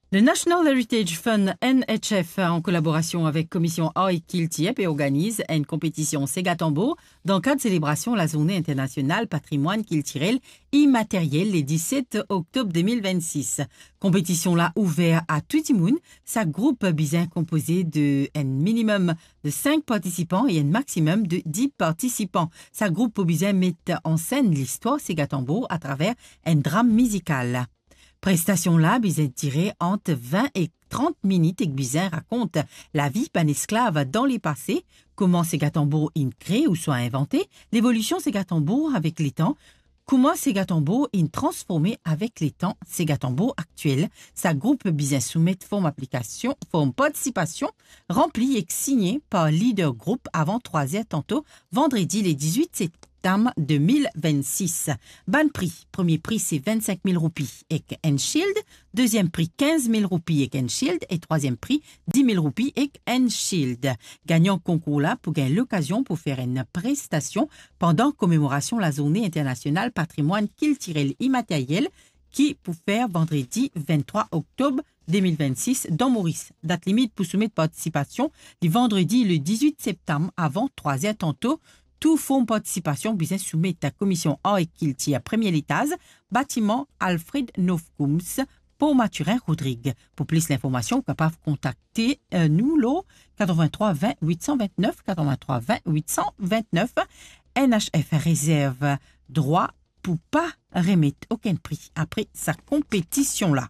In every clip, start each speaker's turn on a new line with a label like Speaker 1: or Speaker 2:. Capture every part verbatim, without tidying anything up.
Speaker 1: Le National Heritage Fund N H F, en collaboration avec Commission Oi Kiltiep, organise une compétition Sega Tambour dans le cadre de célébration de la Journée internationale patrimoine culturel immatériel le dix-sept octobre deux mille vingt-six. Compétition là ouverte à tout le monde. Sa groupe bizarre composé de un minimum de cinq participants et un maximum de dix participants. Sa groupe bizarre met en scène l'histoire Sega Tambour à travers un drame musical. Prestation là, bizarre tirée entre vingt et trente minutes et bizarre raconte la vie d'un esclave dans les passés, comment Sega Tambour est créé ou soit inventé, l'évolution Sega Tambour avec les temps, comment Sega Tambour est transformé avec les temps Sega Tambour actuel. Sa groupe bizarre soumet forme application, forme participation, remplie et signée par leader groupe avant trois heures tantôt, vendredi les dix-huit septembre deux mille vingt-six. Ban prix. Premier prix, c'est vingt-cinq mille roupies et un shield. Deuxième prix, quinze mille roupies et un shield. Et troisième prix, dix mille roupies et un shield. Gagnant concours là pour gagner l'occasion pour faire une prestation pendant commémoration la Journée internationale patrimoine culturel immatériel qui pour faire vendredi vingt-trois octobre deux mille vingt-six dans Maurice. Date limite pour soumettre participation le vendredi le dix-huit septembre avant trois heures tantôt. Tout fonds participation business soumet à commission Oi Kilti à premier étage, bâtiment Alfred Novkums pour Mathurin Rodrigue. Pour plus d'informations, capable de contacter euh, nous, l'eau quatre-vingt-trois vingt huit cent vingt-neuf, quatre-vingt-trois vingt huit cent vingt-neuf. N H F réserve droit pour pas remettre aucun prix après sa compétition-là.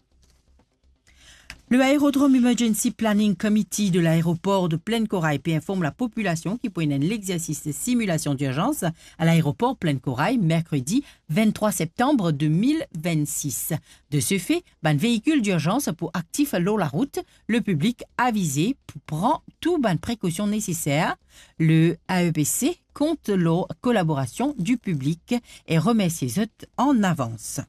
Speaker 1: Le Aérodrome Emergency Planning Committee de l'aéroport de Plaine-Corail informe la population qui peut l'exercice de simulation d'urgence à l'aéroport Plaine-Corail mercredi vingt-trois septembre deux mille vingt-six. De ce fait, un véhicule d'urgence pour actif l'eau la route, le public avisé prend toutes les précautions nécessaires. Le A E P C compte la collaboration du public et remet ses hôtes en avance.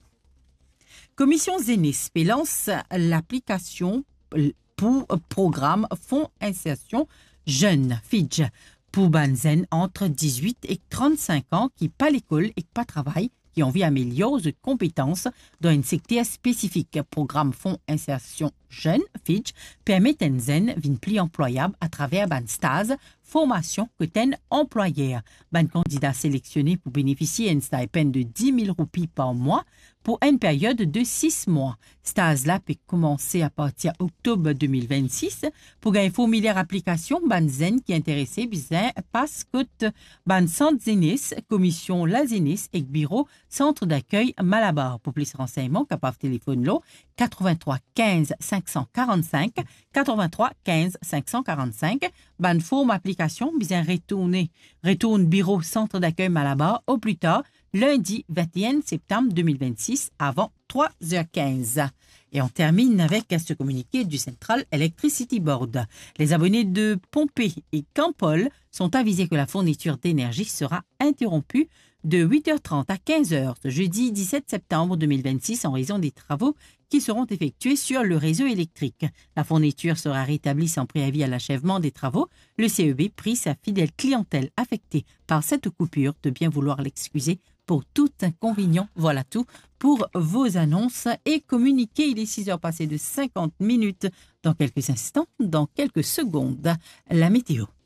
Speaker 1: Commission Zénis lance l'application pour programme Fonds Insertion Jeunes F I J pour Banzen entre dix-huit et trente-cinq ans qui pas l'école et pas travail, qui ont envie d'améliorer leurs compétences dans un secteur spécifique. Programme Fonds Insertion Jeunes F I J permet un zen d'une pli employable à travers ban stage formation que ten employeur. Ban candidat sélectionné pour bénéficier d'un stipend de dix mille roupies par mois pour une période de six mois. Stage là peut commencer à partir d'octobre deux mille vingt-six. Pour gagner formulaire application, ban zen qui est intéressé, bizarre, passe que ban centre Zénis, commission la Zénis et bureau centre d'accueil Malabar. Pour plus de renseignements, capable téléphone l'eau quatre-vingt-trois quinze cinq cent quarante-cinq, quatre-vingt-trois quinze cinq cent quarante-cinq. Ban forme application, bien retourner, retourne bureau centre d'accueil Malabar au plus tard lundi vingt et un septembre deux mille vingt-six avant trois heures quinze. Et on termine avec ce communiqué du Central Electricity Board. Les abonnés de Pompée et Campol sont avisés que la fourniture d'énergie sera interrompue de huit heures trente à quinze heures ce jeudi dix-sept septembre deux mille vingt-six en raison des travaux qui seront effectués sur le réseau électrique. La fourniture sera rétablie sans préavis à l'achèvement des travaux. Le C E B prie sa fidèle clientèle affectée par cette coupure de bien vouloir l'excuser pour tout inconvénient. Voilà tout pour vos annonces et communiqués. Il est six heures passées de cinquante minutes. Dans quelques instants, dans quelques secondes, la météo.